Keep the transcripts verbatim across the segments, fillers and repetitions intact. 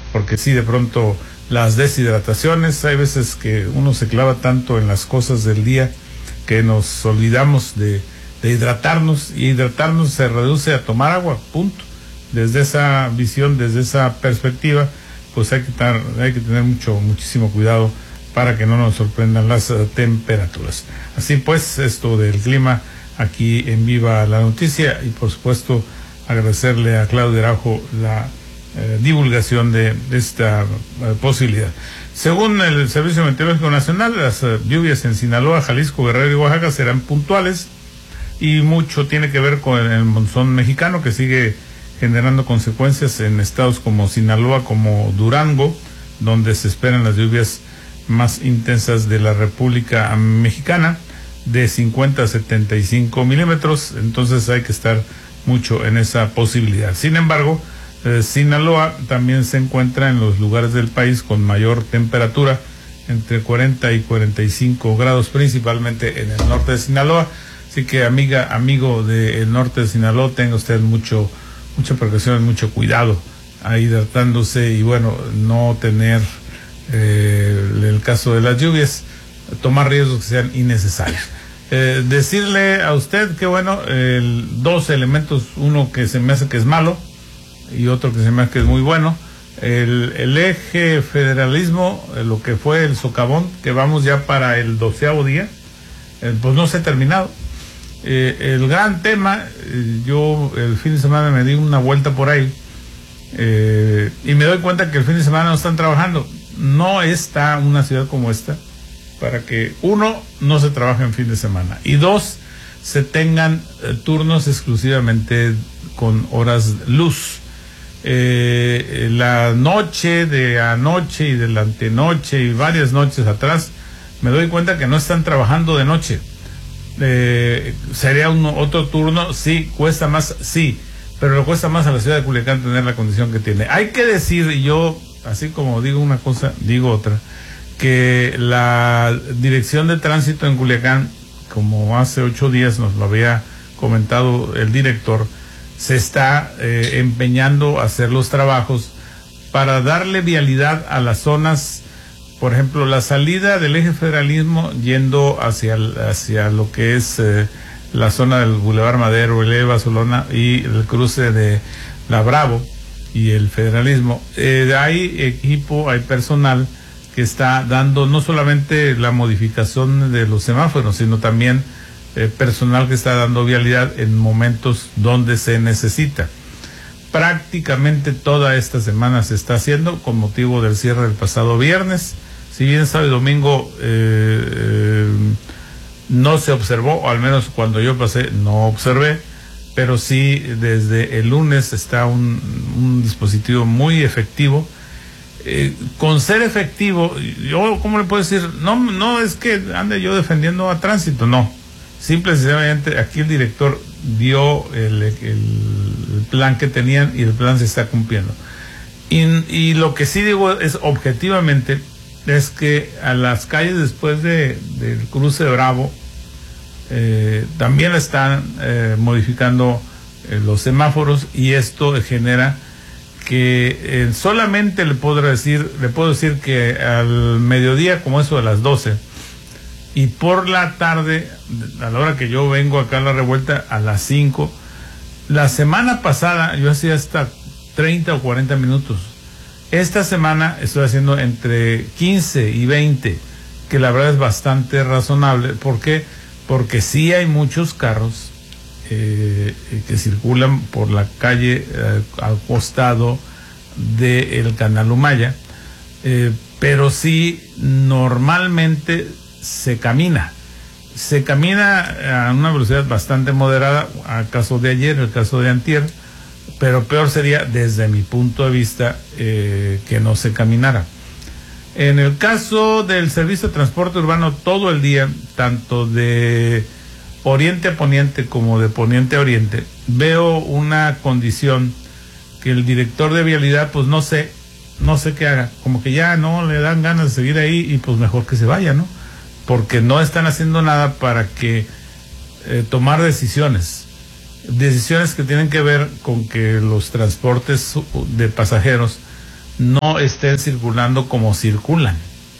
porque sí, de pronto las deshidrataciones, hay veces que uno se clava tanto en las cosas del día que nos olvidamos de, de hidratarnos, y hidratarnos se reduce a tomar agua, punto. Desde esa visión, desde esa perspectiva, pues hay que, tar, hay que tener mucho, muchísimo cuidado para que no nos sorprendan las uh, temperaturas. Así pues, esto del clima aquí en Viva la Noticia, y por supuesto agradecerle a Claudia Araujo la eh, divulgación de, de esta uh, posibilidad. Según el Servicio Meteorológico Nacional, las uh, lluvias en Sinaloa, Jalisco, Guerrero y Oaxaca serán puntuales, y mucho tiene que ver con el monzón mexicano, que sigue generando consecuencias en estados como Sinaloa, como Durango, donde se esperan las lluvias más intensas de la República Mexicana, de cincuenta a setenta y cinco milímetros. Entonces hay que estar mucho en esa posibilidad. Sin embargo, eh, Sinaloa también se encuentra en los lugares del país con mayor temperatura, entre cuarenta y cuarenta y cinco grados, principalmente en el norte de Sinaloa. Así que, amiga, amigo del norte de Sinaloa, tenga usted mucho mucha precaución, mucho cuidado, ahí hidratándose, y bueno, no tener, eh, en el caso de las lluvias, tomar riesgos que sean innecesarios. Eh, decirle a usted que bueno, el, dos elementos, uno que se me hace que es malo y otro que se me hace que es muy bueno. El, el eje federalismo, eh, lo que fue el socavón, que vamos ya para el doceavo día, eh, pues no se ha terminado. Eh, el gran tema, eh, yo el fin de semana me di una vuelta por ahí, eh, y me doy cuenta que el fin de semana no están trabajando. No está una ciudad como esta para que, uno, no se trabaje en fin de semana, y dos, se tengan eh, turnos exclusivamente con horas luz. Eh, la noche de anoche y de la antenoche y varias noches atrás, me doy cuenta que no están trabajando de noche. Eh, sería un, otro turno, sí, cuesta más, sí, pero le cuesta más a la ciudad de Culiacán tener la condición que tiene. Hay que decir, y yo, así como digo una cosa, digo otra, que la Dirección de Tránsito en Culiacán, como hace ocho días nos lo había comentado el director, se está eh, empeñando a hacer los trabajos para darle vialidad a las zonas. Por ejemplo, la salida del eje federalismo yendo hacia, hacia lo que es eh, la zona del Boulevard Madero, el Eva Solona, y el cruce de la Bravo y el federalismo. Eh, hay equipo, hay personal que está dando no solamente la modificación de los semáforos, sino también eh, personal que está dando vialidad en momentos donde se necesita. Prácticamente toda esta semana se está haciendo con motivo del cierre del pasado viernes. Si bien sábado y domingo eh, eh, no se observó, o al menos cuando yo pasé no observé, pero sí desde el lunes está un, un dispositivo muy efectivo. Eh, con ser efectivo, yo, ¿cómo le puedo decir? No, no es que ande yo defendiendo a tránsito, no. Simple y sencillamente aquí el director dio el, el, el plan que tenían, y el plan se está cumpliendo. Y, y lo que sí digo es, objetivamente, es que a las calles después de del cruce de Bravo eh, también están eh, modificando eh, los semáforos, y esto genera que eh, solamente le puedo decir le puedo decir que al mediodía, como eso de las doce, y por la tarde, a la hora que yo vengo acá a la revuelta, a las cinco, la semana pasada yo hacía hasta treinta o cuarenta minutos. Esta semana estoy haciendo entre quince y veinte, que la verdad es bastante razonable. ¿Por qué? Porque sí hay muchos carros eh, que circulan por la calle eh, al costado del Canal Humaya, eh, pero sí normalmente se camina. Se camina a una velocidad bastante moderada, al caso de ayer, el caso de antier, pero peor sería, desde mi punto de vista, eh, que no se caminara. En el caso del servicio de transporte urbano, todo el día, tanto de oriente a poniente como de poniente a oriente, veo una condición que el director de vialidad, pues no sé, no sé qué haga, como que ya no le dan ganas de seguir ahí, y pues mejor que se vaya, ¿no? Porque no están haciendo nada para que eh, tomar decisiones. Decisiones que tienen que ver con que los transportes de pasajeros no estén circulando como circulan,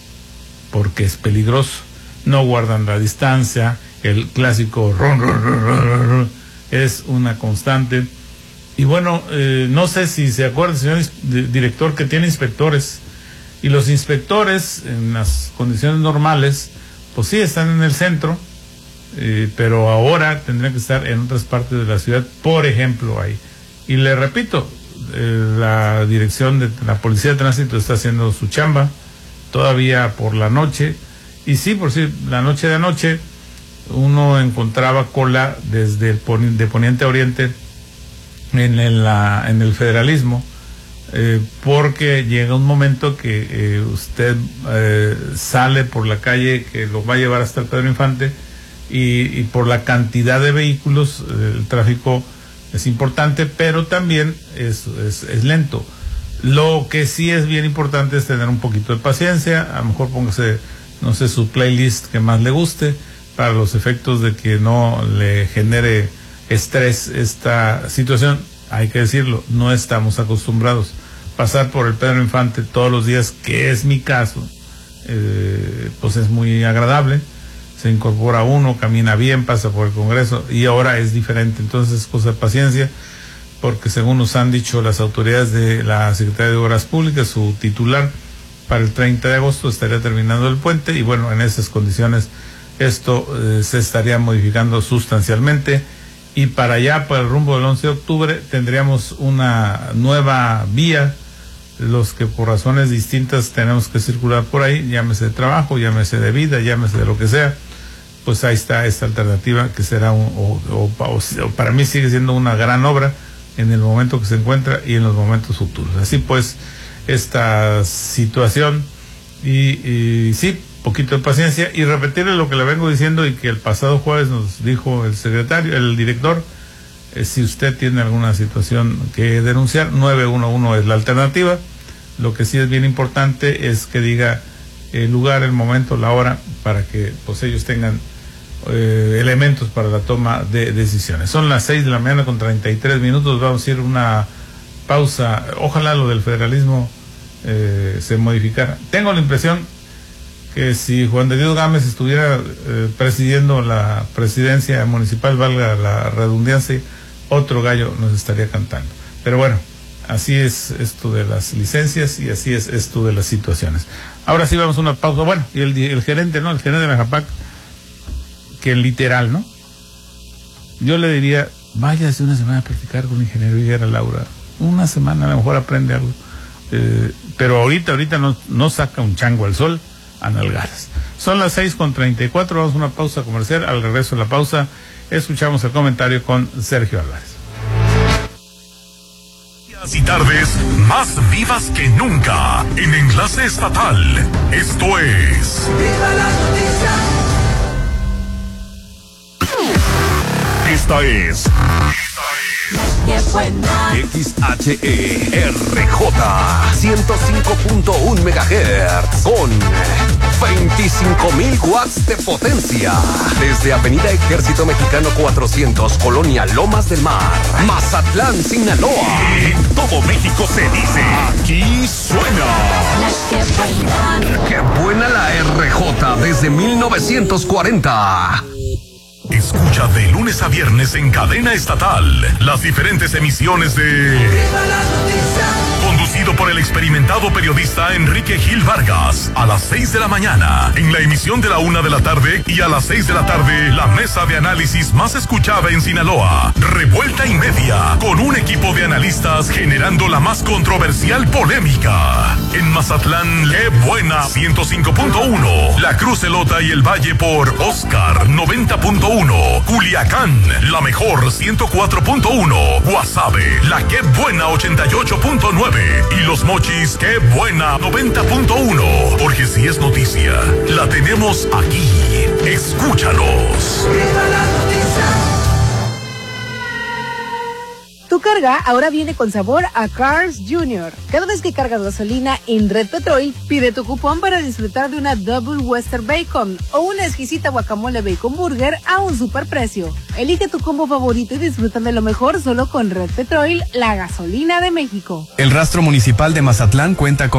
porque es peligroso. No guardan la distancia, el clásico ron, ron, ron, ron, ron, es una constante. Y bueno, eh, no sé si se acuerda, señor director, que tiene inspectores, y los inspectores en las condiciones normales, pues sí están en el centro, eh, pero ahora tendrían que estar en otras partes de la ciudad, por ejemplo, ahí. Y le repito, eh, la dirección de la Policía de Tránsito está haciendo su chamba, todavía por la noche, y sí, por sí, la noche de anoche, uno encontraba cola desde el poni- de poniente a oriente, en el, la, en el federalismo, eh, porque llega un momento que eh, usted eh, sale por la calle que lo va a llevar hasta el Pedro Infante, y, y por la cantidad de vehículos, eh, el tráfico es importante, pero también es, es, es lento. Lo que sí es bien importante es tener un poquito de paciencia, a lo mejor póngase, no sé, su playlist que más le guste, para los efectos de que no le genere estrés esta situación. Hay que decirlo, no estamos acostumbrados pasar por el Pedro Infante todos los días, que es mi caso, eh, pues es muy agradable, se incorpora uno, camina bien, pasa por el Congreso, y ahora es diferente. Entonces, cosa de paciencia, porque según nos han dicho las autoridades de la Secretaría de Obras Públicas, su titular, para el treinta de agosto estaría terminando el puente, y bueno, en esas condiciones esto eh, se estaría modificando sustancialmente, y para allá, para el rumbo del once de octubre, tendríamos una nueva vía. Los que por razones distintas tenemos que circular por ahí, llámese de trabajo, llámese de vida, llámese de lo que sea, pues ahí está esta alternativa, que será un, o, o, o, o para mí sigue siendo una gran obra en el momento que se encuentra y en los momentos futuros. Así pues, esta situación, y, y sí, poquito de paciencia, y repetirle lo que le vengo diciendo y que el pasado jueves nos dijo el secretario, el director, eh, si usted tiene alguna situación que denunciar, nueve uno uno es la alternativa. Lo que sí es bien importante es que diga el lugar, el momento, la hora, para que pues ellos tengan eh, elementos para la toma de decisiones. Son las seis de la mañana con treinta y tres minutos, vamos a ir una pausa. Ojalá lo del federalismo eh, se modificara. Tengo la impresión que si Juan de Dios Gámez estuviera eh, presidiendo la presidencia municipal, valga la redundancia, otro gallo nos estaría cantando. Pero bueno, así es esto de las licencias y así es esto de las situaciones. Ahora sí vamos a una pausa. Bueno, y el, el gerente, ¿no? El gerente de Mejapac, que literal, ¿no? Yo le diría, váyase una semana a practicar con el ingeniero Higuera Laura. Una semana a lo mejor aprende algo. Eh, pero ahorita, ahorita no, no saca un chango al sol a nalgadas. Son las seis con treinta y cuatro, vamos a una pausa comercial. Al regreso de la pausa, escuchamos el comentario con Sergio Álvarez. Y tardes más vivas que nunca en Enlace Estatal. Esto es ¡Viva la noticia! Esta es X H E R J ciento cinco punto uno megahertz con veinticinco mil watts de potencia. Desde Avenida Ejército Mexicano cuatrocientos, Colonia Lomas del Mar, Mazatlán, Sinaloa. En todo México se dice, aquí suena. ¡Qué buena la R J desde mil novecientos cuarenta! Escucha de lunes a viernes en cadena estatal las diferentes emisiones de ¡Viva la noticia! Conducido por el experimentado periodista Enrique Gil Vargas, a las seis de la mañana, en la emisión de la una de la tarde, y a las seis de la tarde, la mesa de análisis más escuchada en Sinaloa, Revuelta y Media, con un equipo de analistas generando la más controversial polémica. En Mazatlán, ¡qué buena! ciento cinco punto uno, La Cruz Elota y el Valle por Oscar noventa punto uno, Culiacán, la mejor ciento cuatro punto uno, Guasave, la ¡qué buena! ochenta y ocho punto nueve, y Los Mochis, ¡qué buena! noventa punto uno, porque si es noticia, la tenemos aquí. Escúchanos. ¡Viva la noticia! Tu carga ahora viene con sabor a Cars Junior. Cada vez que cargas gasolina en Red Petrol, pide tu cupón para disfrutar de una Double Western Bacon o una exquisita guacamole bacon burger a un superprecio. Elige tu combo favorito y disfruta de lo mejor solo con Red Petrol, la gasolina de México. El rastro municipal de Mazatlán cuenta con